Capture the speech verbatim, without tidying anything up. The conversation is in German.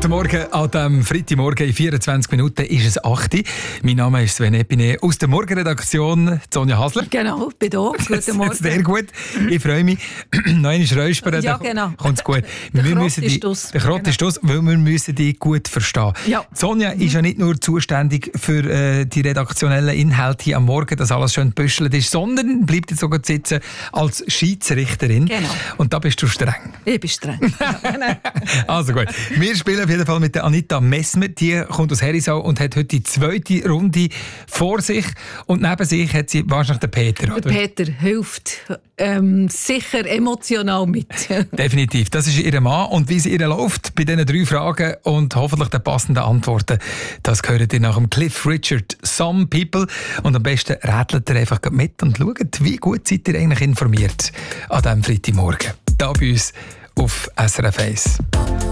Guten Morgen an diesem Freitagmorgen. In vierundzwanzig Minuten ist es acht Uhr. Mein Name ist Sven Epine aus der Morgenredaktion, Sonja Hasler. Genau, bin da. Guten Morgen. Sehr gut. Ich freue mich. Noch einmal räuspern, ja, dann genau. kommt es gut. Der wir Krott müssen ist die, aus. Der Krott Genau. ist aus, weil wir müssen die gut verstehen. Ja. Sonja mhm. ist ja nicht nur zuständig für äh, die redaktionellen Inhalte hier am Morgen, dass alles schön gebüschelt ist, sondern bleibt jetzt sogar sitzen als Schiedsrichterin. Genau. Und da bist du streng. Ich bin streng. Ja, genau. Also gut. Wir spielen auf jeden Fall mit der Anita Messmer. Die kommt aus Herisau und hat heute die zweite Runde vor sich. Und neben sich hat sie wahrscheinlich den Peter. Der Oder? Peter hilft ähm, sicher emotional mit. Definitiv. Das ist ihr Mann. Und wie sie ihr läuft bei diesen drei Fragen und hoffentlich den passenden Antworten, das hört ihr nach dem Cliff Richard Some People. Und am besten rätselt ihr einfach mit und schaut, wie gut seid ihr eigentlich informiert an diesem Freitagmorgen. Da bei uns auf S R F eins.